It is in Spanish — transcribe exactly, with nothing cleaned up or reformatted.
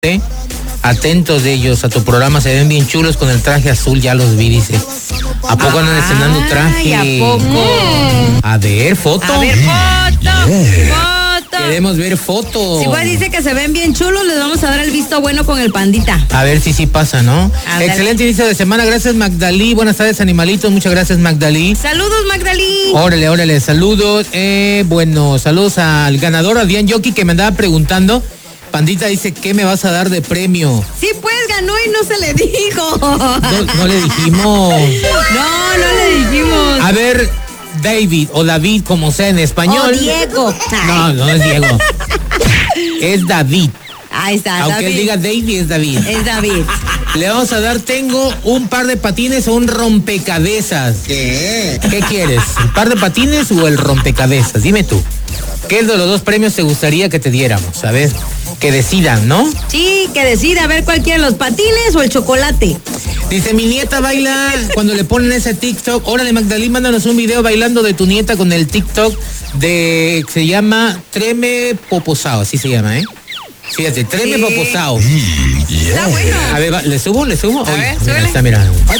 Atentos de ellos a tu programa, se ven bien chulos con el traje azul, ya los vi, dice. ¿A poco andan estrenando traje? ¿A poco? A ver, foto. A ver, foto, Yeah. foto. Queremos ver fotos. Si pues dice que se ven bien chulos, les vamos a dar el visto bueno con el pandita. A ver si sí pasa, ¿no? A Excelente inicio de semana, gracias Magdalí. Buenas tardes, animalitos, muchas gracias Magdalí. Saludos, Magdalí. Órale, órale, saludos. Eh, bueno, saludos al ganador, Adrián Yoki, que me andaba preguntando. Pandita dice, ¿qué me vas a dar de premio? Sí, pues ganó y no se le dijo. No, no le dijimos. No, no le dijimos. A ver, David o David, como sea en español. O Diego. No, no es Diego. Es David. Ahí está, Aunque David. él diga David, es David. Es David. Le vamos a dar, tengo un par de patines o un rompecabezas. ¿Qué? ¿Qué quieres? ¿El par de patines o el rompecabezas? Dime tú. ¿Qué de los dos premios te gustaría que te diéramos? A ver, que decidan, ¿no? Sí, que decida a ver cuál quiere, los patines o el chocolate. Dice, mi nieta baila cuando le ponen ese TikTok. Órale, Magdalena, mándanos un video bailando de tu nieta con el TikTok de, se llama Treme Poposao, así se llama, ¿eh? Fíjate, Treme Sí. Poposao. Está bueno. A ver, va, ¿le subo? ¿Le subo? A ver, Oye, mira, súbele. está, mira. Ay,